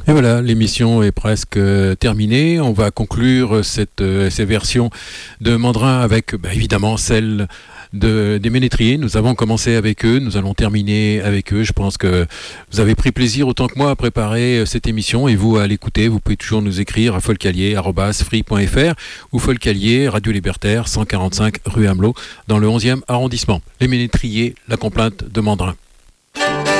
Et voilà, l'émission est presque terminée. On va conclure ces versions de Mandrin avec évidemment celle des Ménétriers. Nous avons commencé avec eux, nous allons terminer avec eux. Je pense que vous avez pris plaisir autant que moi à préparer cette émission et vous à l'écouter. Vous pouvez toujours nous écrire à folcalier@free.fr ou Folcalier, Radio Libertaire, 145 rue Amelot, dans le 11e arrondissement. Les Ménétriers, la complainte de Mandrin.